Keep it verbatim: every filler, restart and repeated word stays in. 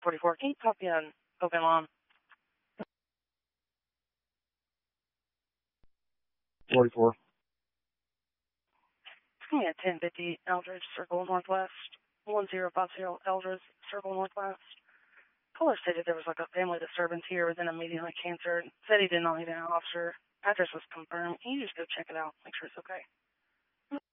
forty-four. Can you copy an open line? forty-four. Give me a ten fifty Eldridge Circle Northwest. one zero five zero Eldridge Circle Northwest. Caller stated there was like a family disturbance here, then immediately canceled. Said he did not need an officer. Address was confirmed. Can you just go check it out? Make sure it's okay.